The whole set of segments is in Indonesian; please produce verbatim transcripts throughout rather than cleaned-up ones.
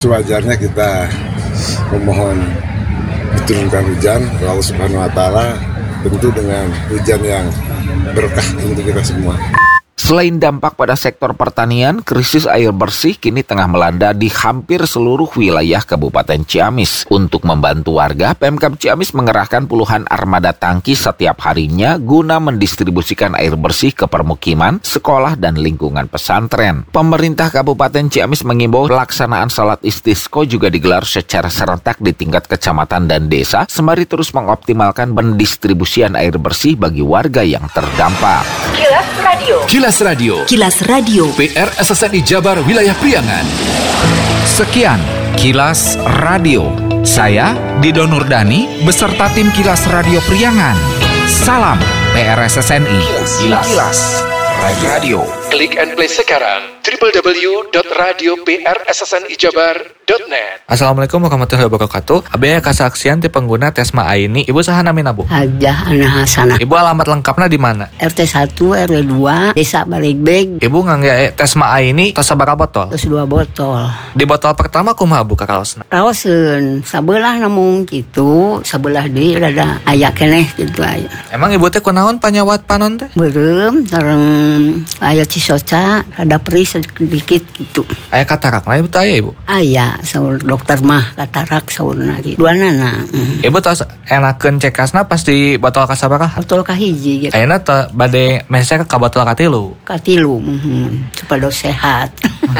Sewajarnya kita memohon diturunkan hujan, Allah Subhanahu wa Ta'ala, tentu dengan hujan yang berkah untuk kita semua. Selain dampak pada sektor pertanian, krisis air bersih kini tengah melanda di hampir seluruh wilayah Kabupaten Ciamis. Untuk membantu warga, Pemkab Ciamis mengerahkan puluhan armada tangki setiap harinya guna mendistribusikan air bersih ke permukiman, sekolah, dan lingkungan pesantren. Pemerintah Kabupaten Ciamis mengimbau pelaksanaan salat istisqo juga digelar secara serentak di tingkat kecamatan dan desa, sembari terus mengoptimalkan pendistribusian air bersih bagi warga yang terdampak. Kilas Radio. Kilas Radio. Kilas Radio. P R S S N I Jabar Wilayah Priangan. Sekian Kilas Radio. Saya Dido Nurdani beserta tim Kilas Radio Priangan. Salam P R S S N I. Kilas, Kilas Radio. Klik and play sekarang w w w dot radio p r s s n i jabar dot net. Assalamualaikum warahmatullahi wabarakatuh. Abdi kesaksian ti pengguna Tesma Aini. Ibu saha namina Bu? Hajah Ana Hasanah. Ibu alamat lengkapnya di mana? R T satu R W dua Desa Baligbeg. Ibu ngangge Tesma Aini tos sabaraha botol? Terus dua botol. Di botol pertama kumaha Bu kakaosna? Raoseun sabelah namun kitu, sabelah deui rada aya keneh kitu aya. Emang ibu teh kunaon panyawat panon teh? Beureum sareng aya cisoca rada perih sedikit gitu. Aya katarak nah ibu teh aya ibu? Aya saur dokter mah katarak saurna gitu. Duanana. Mm. Ibu tos enakeun cekasna pas di botol kasabaraha? Botol kahiji gitu. Ayeuna teh bade meser ka botol katilu. Katilu, mm-hmm. Supaya sehat.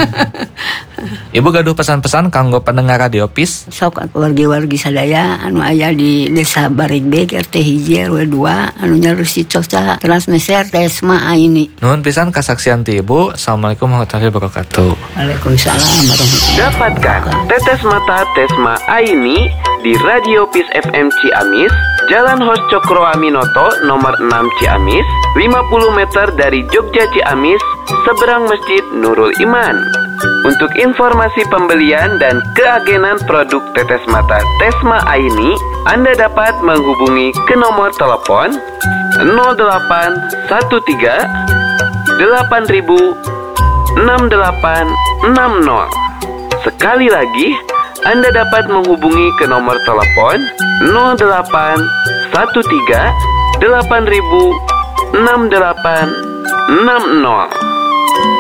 Ibu gaduh pesan-pesan kanggo pendengar radio P I S? Sok wargi-wargi sadaya anu aya di Desa Barigbeg R T hiji R W dua anu nyaris cicoca transmeser Tesma Aini. Nuhun pisan kasaksian ti Ibu. Assalamualaikum warahmatullahi wabarakatuh. Waalaikumsalam warahmatullahi. Dapatkan tetes mata Tesma Aini di Radio P I S F M Ciamis, Jalan Hos Cokroaminoto nomor enam Ciamis, lima puluh meter dari Jogja Ciamis, seberang Masjid Nurul Iman. Untuk informasi pembelian dan keagenan produk tetes mata Tesma Aini, Anda dapat menghubungi ke nomor telepon nol delapan satu tiga delapan ribu enam delapan enam nol. Sekali lagi, Anda dapat menghubungi ke nomor telepon nol delapan satu tiga delapan ribu enam delapan enam nol.